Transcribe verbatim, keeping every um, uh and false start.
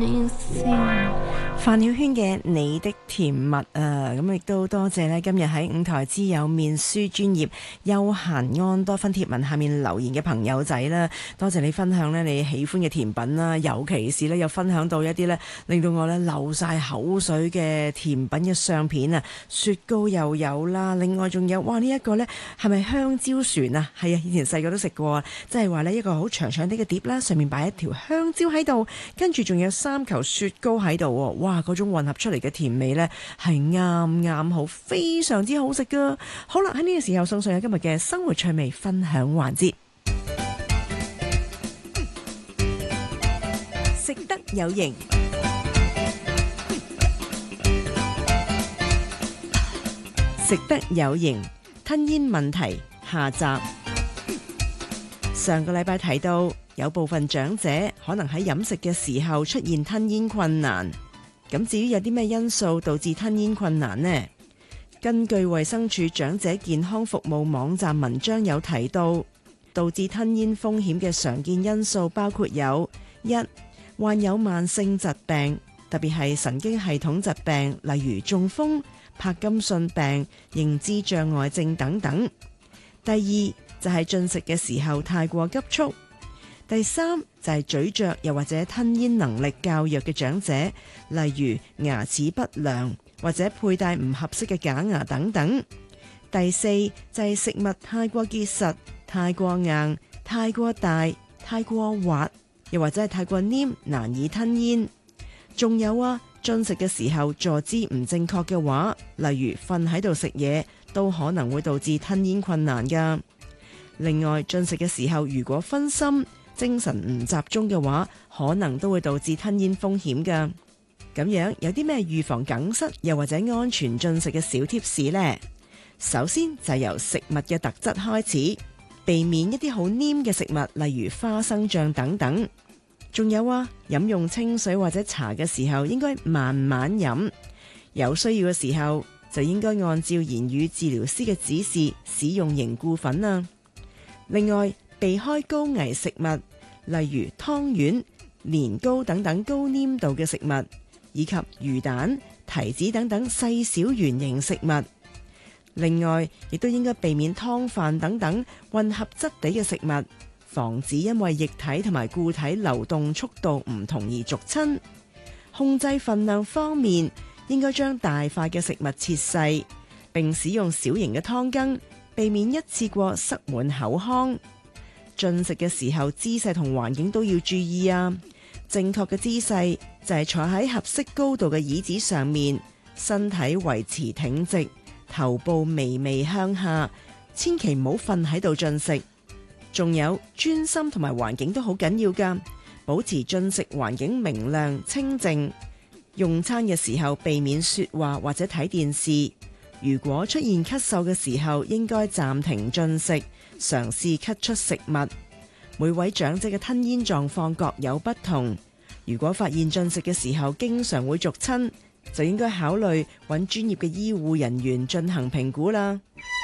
范曉萱嘅你的甜蜜啊，咁亦都多謝呢今日喺五台之友面書專頁休閒安多芬貼文下面留言嘅朋友仔啦，多謝你分享呢你喜歡嘅甜品啦，尤其是呢有分享到一啲呢令到我呢流晒口水嘅甜品嘅相片啊，雪糕又有啦，另外仲有哇呢一個呢係咪香蕉船啊？係啊，以前細個都食過啊，即係話呢一個好長長啲嘅碟啦，上面擺一條香蕉喺度，跟住仲有三球雪糕喺度喎，哇！嗰種混合出嚟嘅甜味呢，係啱啱好，非常之好食噶。好啦，喺呢個時候送上今日嘅生活趣味分享環節，食得有型，食得有型，吞嚥問題下集。上個禮拜提到，有部分長者可能喺飲食嘅時候出現吞嚥困難。咁至於有啲咩因素導致吞嚥困難呢？根據衛生署長者健康服務網站文章有提到，導致吞嚥風險嘅常見因素包括有一、患有慢性疾病，特別係神經系統疾病，例如中風、柏金遜病、認知障礙症等等；第二就係進食嘅時候太過急促。第三就係咀嚼又或者吞嚥能力較弱嘅長者，例如牙齒不良或者佩戴唔合適嘅假牙等等。第四就係食物太過結實、太過硬、太過大、太過滑，又或者係太過黏，難以吞嚥。仲有啊，進食嘅時候坐姿唔正確嘅話，例如瞓喺度食嘢，都可能會導致吞嚥困難㗎。另外，進食嘅時候如果分心、精神唔集中嘅話，可能都會導致吞嚥風險㗎。咁樣有啲咩預防梗塞又或者安全進食嘅小貼士呢？首先就由食物嘅特質開始，避免一啲好黏嘅食物，例如花生醬等等。仲有啊，飲用清水或者茶嘅時候應該慢慢飲，有需要嘅時候就應該按照言語治療師嘅指示使用凝固粉啊。另外，避開高危食物，例如湯圓、年糕等等高黏度嘅食物，以及魚蛋、提子等等細小圓形食物。另外，亦都應該避免湯飯等等混合質地嘅食物，防止因為液體同埋固體流動速度唔同而逐親。控制份量方面，應該將大塊嘅食物切細，並使用小型嘅湯羹，避免一次過塞滿口腔。進食嘅時候，姿勢同環境都要注意啊！正確嘅姿勢就係坐喺合適高度嘅椅子上面，身體維持挺直，頭部微微向下，千祈唔好瞓喺度進食。仲有專心同埋環境都好緊要㗎，保持進食環境明亮清靜。用餐嘅時候避免說話或者睇電視。如果出現咳嗽嘅時候，應該暫停進食，嘗試咳出食物。每位長者嘅吞嚥狀況各有不同，如果發現進食嘅時候經常會續親，就應該考慮揾專業嘅醫護人員進行評估啦。